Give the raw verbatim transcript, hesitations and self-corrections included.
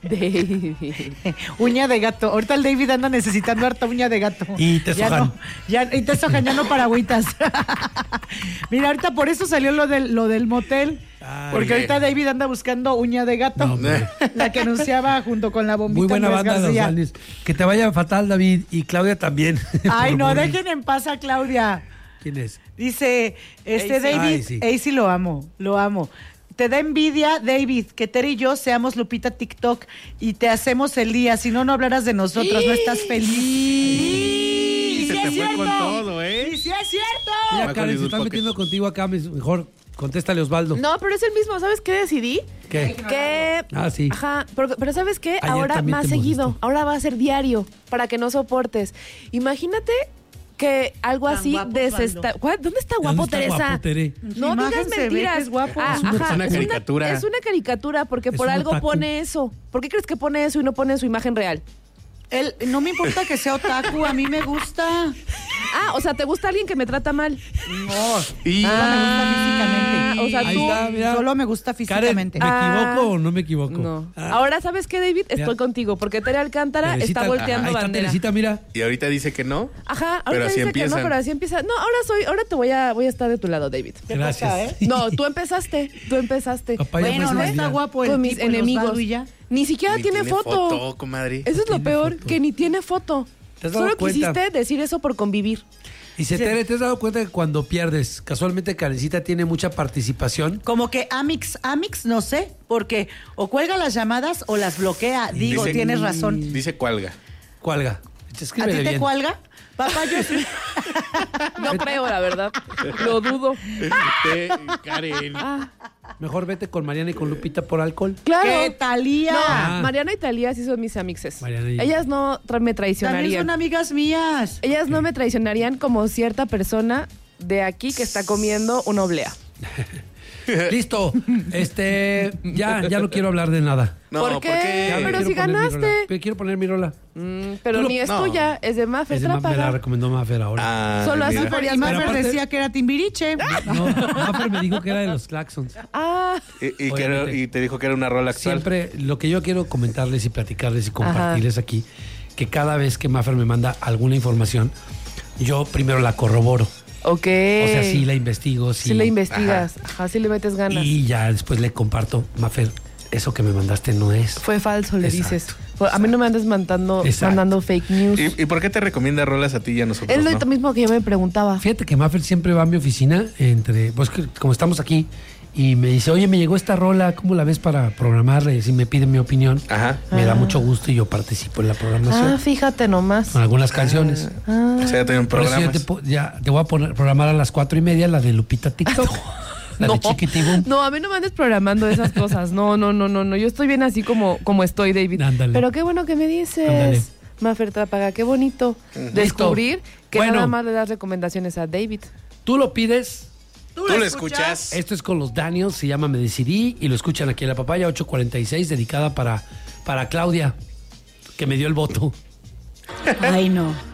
David. Uña de gato. Ahorita el David anda necesitando harta uña de gato. Y te ya sojan. no, ya, y te sojan, ya no paragüitas. Mira, ahorita por eso salió lo del, lo del motel. Ay, porque ahorita David anda buscando uña de gato. No, hombre. La que anunciaba junto con la bombita. Muy buena Andrés banda los García. Valis. Que te vaya fatal, David. Y Claudia también. Ay, Por no, morir. dejen en paz a Claudia. ¿Quién es? Dice, este Acey. David, Ay, sí. Acey lo amo, lo amo. Te da envidia, David, que Tere y yo seamos Lupita TikTok y te hacemos el día. Si no, no hablaras de nosotros, no estás feliz. Y se sí te es fue con cierto. todo, ¿eh? Sí, sí es cierto. Mira, Michael Karen, se Idul están Pocket. metiendo contigo acá. Mejor contéstale, Osvaldo. No, pero es el mismo. ¿Sabes qué decidí? ¿Qué? Que... Ah, sí. Ajá, pero, pero ¿sabes qué? Ayer Ahora también más te seguido. molestó. Ahora va a ser diario, para que no soportes. Imagínate que algo Tan así guapo, desesta... ¿Cuál? ¿Dónde está ¿Dónde guapo, está Teresa? guapo, Tere? No Su digas imagen se ve que mentiras. es guapo. Ah, Es una- ajá, es una caricatura. Es una caricatura porque Es por un algo otaku. pone eso. ¿Por qué crees que pone eso y no pone su imagen real? Él, no me importa que sea otaku, a mí me gusta. Ah, o sea, ¿te gusta alguien que me trata mal? No, Y solo me gusta Ah, físicamente. o sea, Ahí tú... está, mira. Solo me gusta Karen, físicamente. ¿me Ah. equivoco o no me equivoco? No. Ah, Ahora, ¿sabes qué, David? Estoy Mira. contigo, porque Tere Alcántara Teresita, está volteando ahí está bandera. Teresita, mira. y ahorita dice que no. Ajá, Pero ahorita así dice que no, empiezan. pero así empieza. No, ahora soy, ahora te voy a, voy a estar de tu lado, David. ¿Qué Gracias. pasa, eh? No, tú empezaste, tú empezaste. Papá, ya Bueno, fue no ese está día. guapo el Con mis tipo, el enemigos. Osvaldo y ya. Ni siquiera Ni tiene, foto. comadre. Eso es lo Tiene peor, foto. que ni tiene foto. ¿Te has dado Solo cuenta? quisiste decir eso por convivir. Y se Tere, ¿te has dado cuenta que cuando pierdes, casualmente Karencita tiene mucha participación? Como que Amix, Amix, no sé, porque o cuelga las llamadas o las bloquea. Digo, Dice- tienes razón. Dice cualga. Cuelga. ¿A Escríbele ti te bien. cuelga? Papá, yo sí. No creo, la verdad. Lo dudo. Te- Karen. Ah, Mejor vete con Mariana y con Lupita por alcohol. claro. ¿Qué Talía? No, Ah. Mariana y Talía sí son mis amixes. Mariana y- Ellas no tra- me También traicionarían. son amigas mías. Ellas no me traicionarían como cierta persona de aquí que está comiendo una oblea. Listo. Este, ya, ya no quiero hablar de nada. No, ¿Por ¿por qué? qué? Ya me Pero quiero si poner mi ganaste. rola. Pero quiero poner mi rola. Mm, pero Tú lo- ni es no. tuya, es de Maffer Es de Ma- me la Trápaga. recomendó Mafer ahora. Ah, Solo así mira. por- Y el Pero Maffer aparte- decía que era Timbiriche. No, Mafer me dijo que era de los Claxons. Ah, Y, y que era- Obviamente. y te dijo que era una rola actual. Siempre, lo que yo quiero comentarles y platicarles y compartirles aquí, que cada vez que Mafer me manda alguna información, yo primero la corroboro. ok. O sea, sí la investigo, sí. Sí le investigas, ajá, sí le metes ganas. Y ya después le comparto, Mafer, eso que me mandaste no es. Fue falso, le Exacto. dices. Fue- A mí no me andes mandando, Exacto. mandando fake news. ¿Y, y por qué te recomienda rolas a ti y a nosotros? Es lo no? mismo que yo me preguntaba. Fíjate que Mafer siempre va a mi oficina, entre, pues que como estamos aquí, y me dice, oye, me llegó esta rola, ¿cómo la ves para programarla? Y si me piden mi opinión, Ajá. me da Ah. mucho gusto y yo participo en la programación. Ah, fíjate nomás. Con algunas canciones. Ah. O sea, ya tienen Por eso yo programas. te, po- ya te voy a poner, programar a las cuatro y media la de Lupita TikTok. La No, de Chiquitibum. no, a mí no me andes programando esas cosas. No, no, no, no, no. Yo estoy bien así como, como estoy, David. Ándale. Pero qué bueno que me dices. Ándale. Maffer Trápaga, qué bonito descubrir que Bueno. nada más le das recomendaciones a David. Tú lo pides. Tú lo escuchas. Esto es con los Daniels, se llama Me Decidí y lo escuchan aquí en La Papaya ocho cuarenta y seis, dedicada para, para Claudia, que me dio el voto. Ay, no.